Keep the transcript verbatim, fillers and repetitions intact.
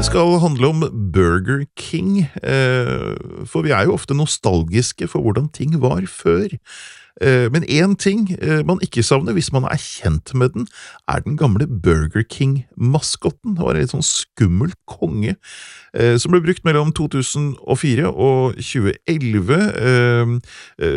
Det skal handle om Burger King, for vi er jo ofte nostalgiske for hvordan ting var før. Men en ting man ikke savner hvis man er kjent med den, er den gamle Burger King-maskotten. Det var en litt sånn skummel konge, som ble brukt mellom to tusen og fire og tjue elleve.